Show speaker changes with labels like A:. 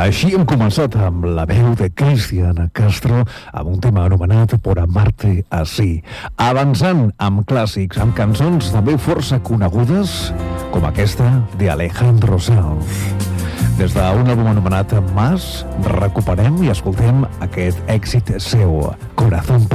A: Així hem començat amb la veu de Cristian Castro amb un tema anomenat Por amarte así, avançant amb clàssics, amb cançons també força conegudes com aquesta de Alejandro Sanz. Des d'un àlbum anomenat Más recuperem i escoltem aquest èxit seu, Corazón